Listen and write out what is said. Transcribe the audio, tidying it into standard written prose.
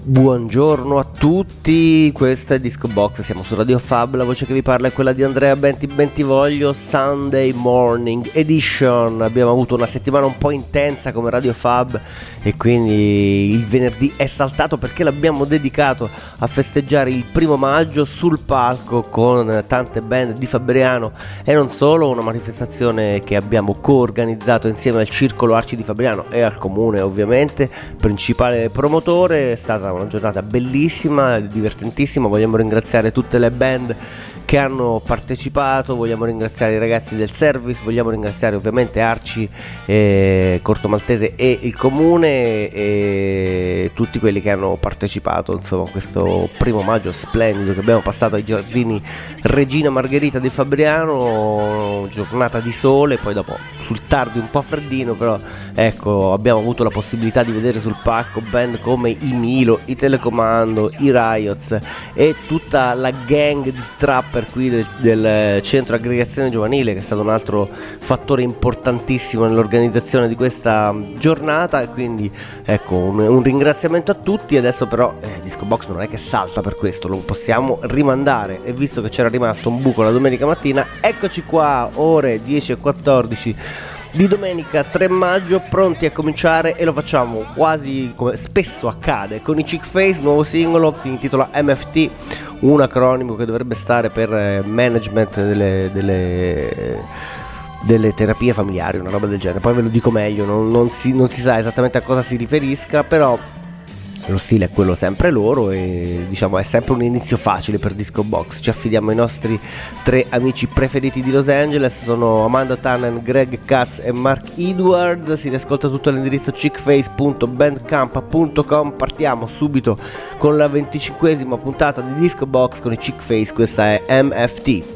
Buongiorno a tutti, questo è Disco Box, siamo su Radio Fab, la voce che vi parla è quella di Andrea Bentivoglio, Sunday Morning Edition. Abbiamo avuto una settimana un po' intensa come Radio Fab e quindi il venerdì è saltato perché l'abbiamo dedicato a festeggiare il 1° maggio sul palco con tante band di Fabriano e non solo, una manifestazione che abbiamo coorganizzato insieme al Circolo Arci di Fabriano e al Comune ovviamente, principale promotore. È stata una giornata bellissima, divertentissima. Vogliamo ringraziare tutte le band che hanno partecipato, vogliamo ringraziare i ragazzi del service, vogliamo ringraziare ovviamente Arci, Corto Maltese e il Comune e tutti quelli che hanno partecipato, insomma, questo 1° maggio splendido che abbiamo passato ai giardini Regina Margherita di Fabriano, giornata di sole, poi dopo sul tardi un po' freddino, però ecco, abbiamo avuto la possibilità di vedere sul palco band come i Milo, i Telecomando, i Riots e tutta la gang di trapper qui del centro aggregazione giovanile, che è stato un altro fattore importantissimo nell'organizzazione di questa giornata. E quindi ecco, un ringraziamento a tutti. Adesso però Disco Box non è che salta per questo, lo possiamo rimandare, e visto che c'era rimasto un buco la domenica mattina, eccoci qua, ore 10:14 di domenica 3 maggio, pronti a cominciare, e lo facciamo quasi come spesso accade con i Chick Face. Nuovo singolo, si intitola MFT, un acronimo che dovrebbe stare per management delle terapie familiari, una roba del genere. Poi ve lo dico meglio, non si sa esattamente a cosa si riferisca, però lo stile è quello sempre loro e diciamo è sempre un inizio facile per Disco Box. Ci affidiamo ai nostri 3 amici preferiti di Los Angeles, sono Amanda Tannen, Greg Katz e Mark Edwards. Si riascolta tutto all'indirizzo chickface.bandcamp.com. Partiamo subito con la 25esima puntata di Disco Box con i Chick Face, questa è MFT.